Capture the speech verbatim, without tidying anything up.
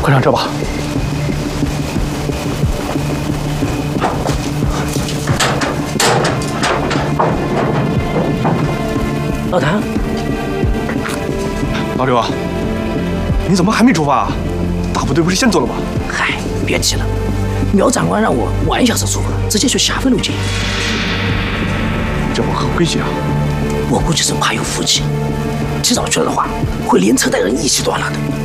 快上车吧。 老谭， 老刘啊，你怎么还没出发啊？大部队不是先走了吗？ 嗨，别急了，苗长官让我晚一小时出发，直接去霞飞路接。 这会很危险啊！ 我估计是怕有伏击，提早去了的话，会连车带人一起断了的。